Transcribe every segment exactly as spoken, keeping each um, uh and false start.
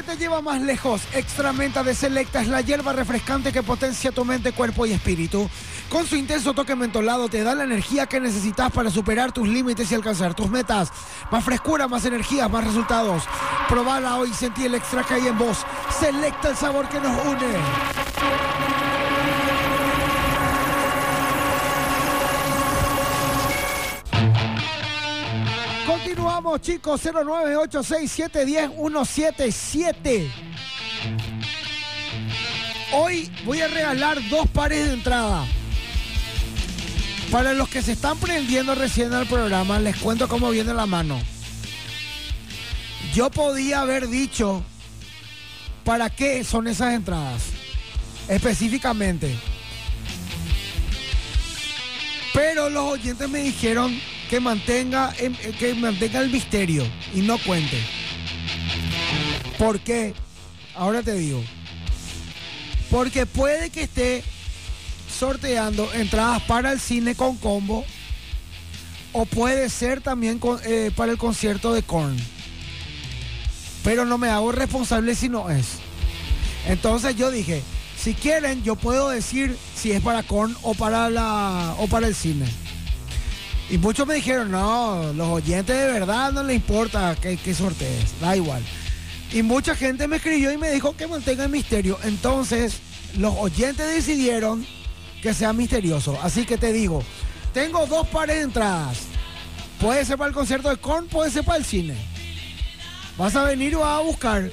te lleva más lejos. Extra Menta de Selecta es la hierba refrescante que potencia tu mente, cuerpo y espíritu. Con su intenso toque mentolado te da la energía que necesitas para superar tus límites y alcanzar tus metas. Más frescura, más energía, más resultados. Probala hoy y sentí el extra que hay en vos. Selecta, el sabor que nos une. Continuamos, chicos. Cero nueve ocho seis siete uno cero uno siete siete. Hoy voy a regalar dos pares de entrada. Para los que se están prendiendo recién al programa, les cuento cómo viene la mano. Yo podía haber dicho para qué son esas entradas, específicamente. Pero los oyentes me dijeron que mantenga, que mantenga el misterio y no cuente. ¿Por qué? Ahora te digo. Porque puede que esté sorteando entradas para el cine con combo, o puede ser también con, eh, para el concierto de Korn. Pero no me hago responsable si no es. Entonces yo dije, si quieren, yo puedo decir si es para Korn o para la o para el cine. Y muchos me dijeron, no, los oyentes de verdad no les importa que, que sortees, da igual. Y mucha gente me escribió y me dijo que mantenga el misterio. Entonces, los oyentes decidieron que sea misterioso. Así que te digo, tengo dos pares de entradas. Puede ser para el concierto de Korn, puede ser para el cine. Vas a venir o vas a buscar.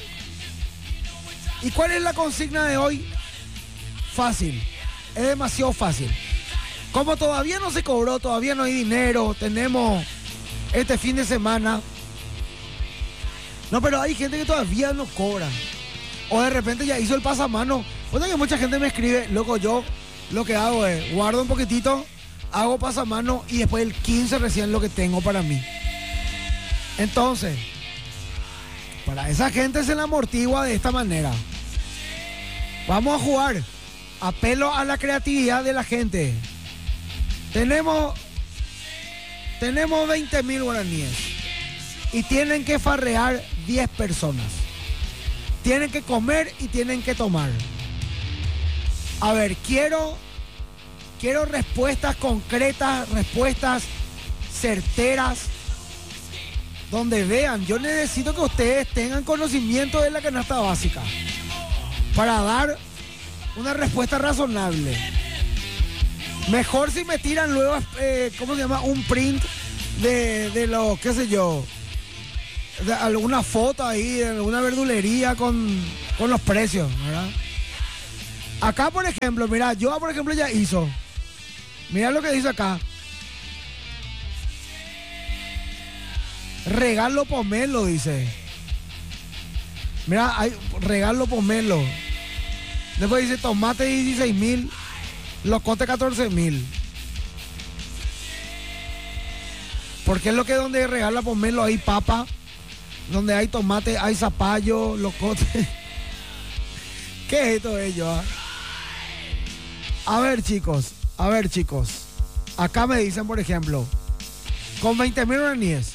¿Y cuál es la consigna de hoy? Fácil, es demasiado fácil. Como todavía no se cobró, todavía no hay dinero, tenemos este fin de semana. No, pero hay gente que todavía no cobra. O de repente ya hizo el pasamano. Bueno, que mucha gente me escribe, loco, yo lo que hago es guardo un poquitito, hago pasamano y después el quince recién lo que tengo para mí. Entonces, para esa gente se la amortigua de esta manera. Vamos a jugar. Apelo a la creatividad de la gente. Tenemos, tenemos veinte mil guaraníes y tienen que farrear diez personas. Tienen que comer y tienen que tomar. A ver, quiero, quiero respuestas concretas, respuestas certeras, donde vean. Yo necesito que ustedes tengan conocimiento de la canasta básica para dar una respuesta razonable. Mejor si me tiran luego, eh, ¿cómo se llama? Un print de, de lo, qué sé yo, de alguna foto ahí, de alguna verdulería con, con los precios, ¿verdad? Acá, por ejemplo, mira, yo, por ejemplo, ya hizo. Mira lo que dice acá. Regalo pomelo, dice. Mira, hay regalo pomelo. Después dice tomate dieciséis mil. Locote catorce mil. Porque es lo que es donde regala pomelo, hay papa, donde hay tomate, hay zapallo, locote. ¿Qué es esto de ellos? ¿Eh? A ver, chicos, a ver, chicos. Acá me dicen, por ejemplo, con veinte mil guaraníes,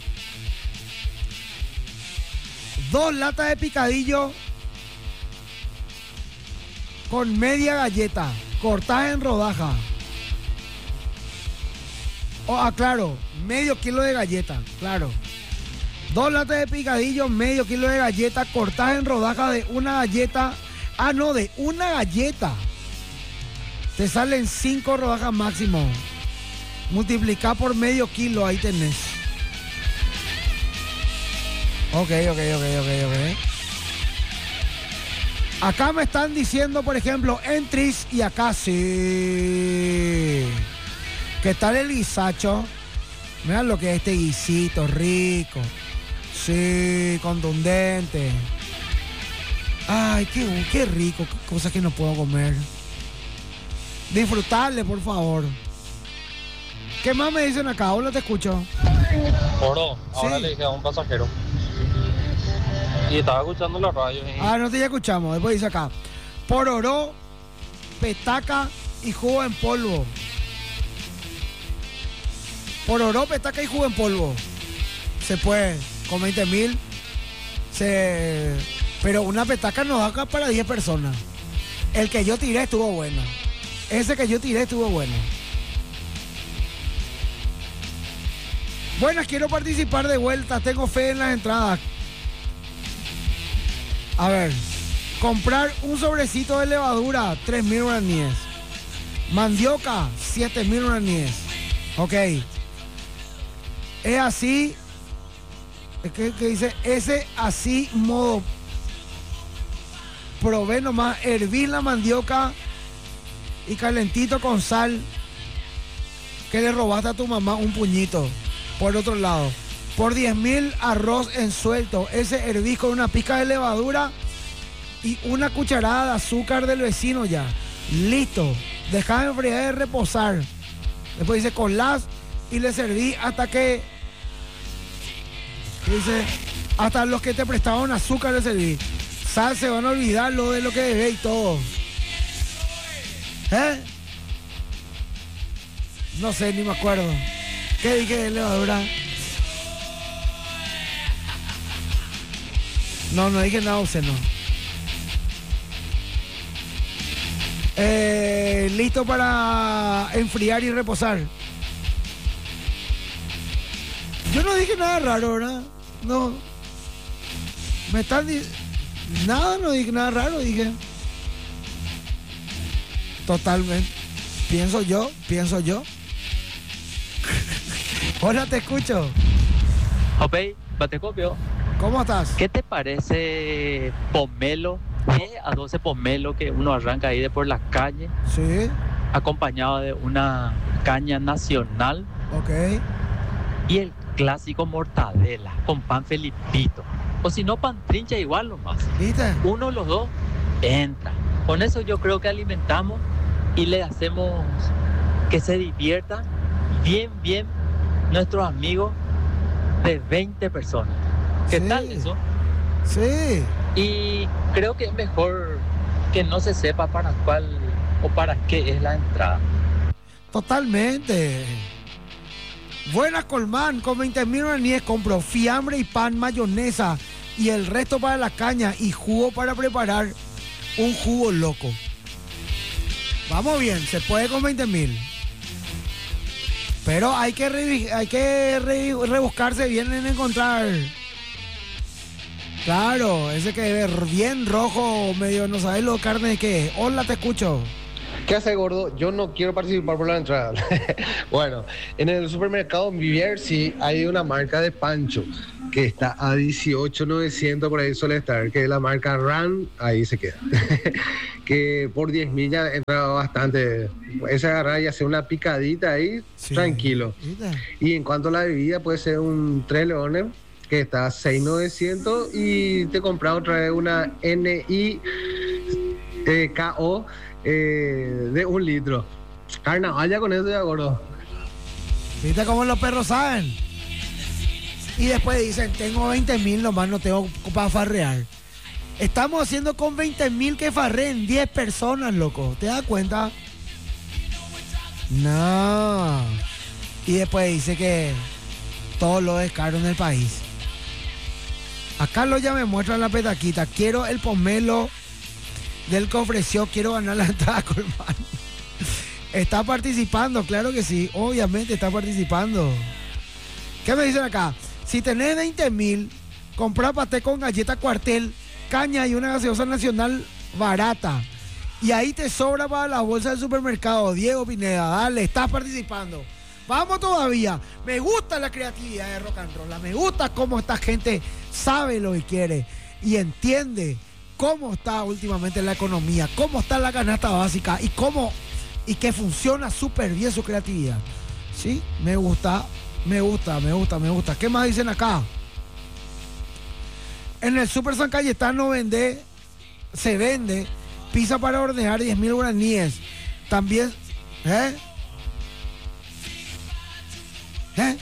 dos latas de picadillo con media galleta cortada en rodaja. Oh, ah, claro, medio kilo de galleta, claro. Dos latas de picadillo, medio kilo de galleta cortadas en rodaja de una galleta. Ah, no, de una galleta. Te salen cinco rodajas máximo. Multiplicar por medio kilo, ahí tenés. Ok, ok, ok, ok, ok. Acá me están diciendo, por ejemplo, entries y acá sí. ¿Qué tal el guisacho? Mirá lo que es este guisito, rico. Sí, contundente. Ay, qué, qué rico, qué cosas que no puedo comer. Disfrutarle, por favor. ¿Qué más me dicen acá? Hola, te escucho. Oro, ahora Sí. le dije a un pasajero. Y estaba escuchando la radio. Y... Ah, no te ya escuchamos. Después dice acá: pororó, petaca y jugo en polvo. Pororó, petaca y jugo en polvo. Se puede. Con veinte mil se, Pero una petaca no da para diez personas. El que yo tiré estuvo bueno. Ese que yo tiré estuvo bueno. Buenas, quiero participar de vuelta. Tengo fe en las entradas. A ver. Comprar un sobrecito de levadura, tres mil guaraníes. Mandioca, siete mil guaraníes. Ok. Es así. Es que, que dice, ese así modo. Probé nomás, hervir la mandioca y calentito con sal. Que le robaste a tu mamá un puñito. Por otro lado, por diez mil arroz en suelto. Ese hervís con una pizca de levadura y una cucharada de azúcar del vecino ya. Listo. Dejá de enfriar y reposar. Después dice colás y le serví hasta que... Dice, hasta los que te prestaban azúcar le serví. Sal, se van a olvidar lo de lo que debe y todo. ¿Eh? No sé, ni me acuerdo. ¿Qué dije de levadura? No, no dije nada obsceno. Eh, listo para enfriar y reposar. Yo no dije nada raro, ¿verdad? No. Me están diciendo... Nada, no dije nada raro, dije. Totalmente. Pienso yo, pienso yo. Hola, te escucho. Ok, Batecopio. ¿Cómo estás? ¿Qué te parece pomelo? diez a doce pomelo que uno arranca ahí de por la calle. Sí. Acompañado de una caña nacional. Ok. Y el clásico mortadela con pan felipito. O si no, pan trincha igual nomás. ¿Viste? Uno de los dos entra. Con eso yo creo que alimentamos y le hacemos que se divierta bien, bien nuestros amigos de veinte personas. ¿Qué Sí. tal eso? Sí. Y creo que es mejor que no se sepa para cuál o para qué es la entrada. Totalmente. Buena Colmán, con veinte mil guaraníes compro fiambre y pan, mayonesa y el resto para la caña y jugo para preparar un jugo loco. Vamos bien, se puede con veinte mil. Pero hay que, re, hay que re, rebuscarse bien en encontrar. Claro, ese que es bien rojo, medio no sabes lo carne de qué. Hola, te escucho. ¿Qué hace, gordo? Yo no quiero participar por la entrada. Bueno, en el supermercado Vivier sí hay una marca de pancho que está a dieciocho mil novecientos, por ahí suele estar, que es la marca Ran, ahí se queda. Que por diez mil ya entra bastante. Ese agarrar y hacer una picadita ahí, sí, tranquilo. ¿Viste? Y en cuanto a la bebida, puede ser un Tres Leones, que está a seis mil novecientos, y te compras otra vez una N I K O eh, de un litro. Carnaval ya con eso ya, gordo. ¿Viste cómo los perros saben? Y después dicen, tengo veinte mil nomás, no tengo para farrear. Estamos haciendo con veinte mil que farreen diez personas, loco. ¿Te das cuenta? No. Y después dice que todo lo es caro en el país. Acá lo ya me muestra la petaquita. Quiero el pomelo del que ofreció. Quiero ganar la entrada, Colmán. Está participando, claro que sí. Obviamente está participando. ¿Qué me dicen acá? Si tenés veinte mil, comprá paté con galleta cuartel, caña y una gaseosa nacional barata. Y ahí te sobra para la bolsa del supermercado. Diego Pineda, dale, estás participando. Vamos todavía. Me gusta la creatividad de Rock and Roll. Me gusta cómo esta gente sabe lo que quiere y entiende cómo está últimamente la economía, cómo está la canasta básica y cómo y que funciona súper bien su creatividad. Sí, me gusta, me gusta, me gusta, me gusta. ¿Qué más dicen acá? En el Super San Cayetano vende, se vende pizza para hornear diez mil guaraníes. También, ¿eh? ¿Eh?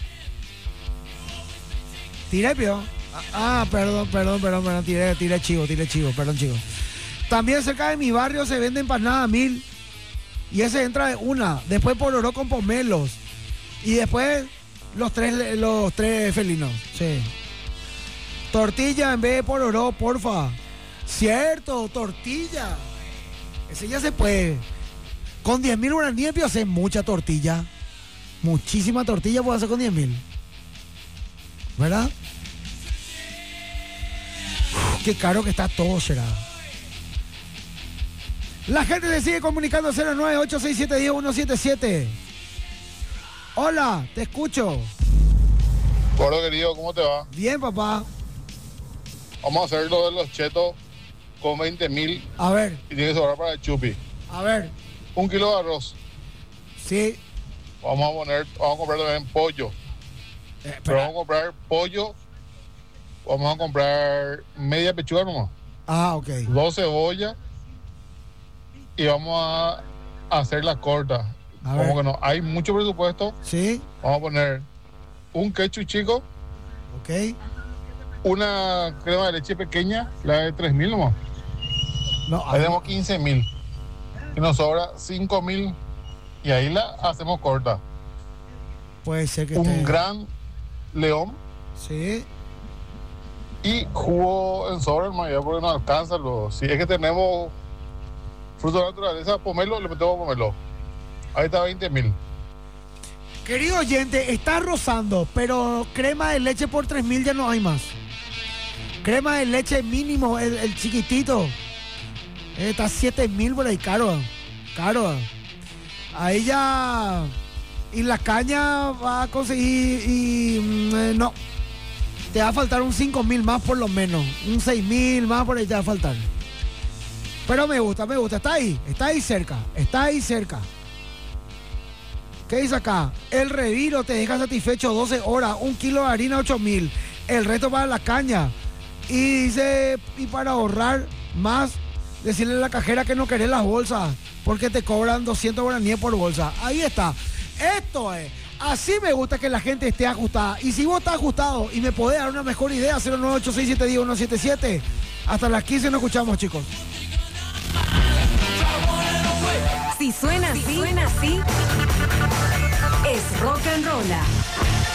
Tiré, pio. Ah, perdón, perdón, perdón, perdón, tiré, tiré chivo, tiré chivo, perdón, chivo. También cerca de mi barrio se vende empanada a mil. Y ese entra de una. Después pororó con pomelos. Y después los tres, los tres felinos. Sí. Tortilla en vez de pororó, porfa. Cierto, tortilla. Ese ya se puede. Con diez mil guaraníes puedo hacer mucha tortilla. Muchísima tortilla puedo hacer con diez mil. ¿Verdad? Uf, qué caro que está todo, será. La gente se sigue comunicando cero nueve ocho seis siete uno cero uno siete siete. Hola, te escucho. Gordo querido, ¿cómo te va? Bien, papá. Vamos a hacer lo de los chetos con veinte mil. A ver. Y tiene que sobrar para el chupi. A ver. Un kilo de arroz. Sí. Vamos a poner, vamos a comprar también pollo. Eh, Pero vamos a comprar pollo. Vamos a comprar media pechuga nomás. Ah, ok. Dos cebollas. Y vamos a hacer la corta. A Como ver. que no hay mucho presupuesto. Sí. Vamos a poner un ketchup chico. Ok. Una crema de leche pequeña, la de tres mil nomás. No, Ahí tenemos quince mil. Y nos sobra cinco mil. Y ahí la hacemos corta. puede ser que Un esté- gran león Sí. y jugo en sobra, hermano, ya porque no alcanza. Lo, si es que tenemos fruto de naturaleza, pomelo, le metemos pomelo. Ahí está veinte mil. Querido oyente, está rozando, pero crema de leche por tres mil ya no hay más. Crema de leche mínimo, el, el chiquitito. Eh, está siete mil por ahí, caro. Caro. Ahí ya. Y la caña va a conseguir. Y. mm, eh, no. Te va a faltar un cinco mil más por lo menos. Un seis mil más por ahí te va a faltar. Pero me gusta, me gusta. Está ahí, está ahí cerca. Está ahí cerca. ¿Qué dice acá? El reviro te deja satisfecho doce horas. Un kilo de harina, ocho mil. El resto para la caña. Y dice, y para ahorrar más, decirle a la cajera que no querés las bolsas, porque te cobran doscientos guaraníes por bolsa. Ahí está. Esto es. Así me gusta que la gente esté ajustada. Y si vos estás ajustado y me podés dar una mejor idea, cero nueve ocho seis siete uno siete siete. Hasta las quince nos escuchamos, chicos. Si suena así, suena así, es rock and roll.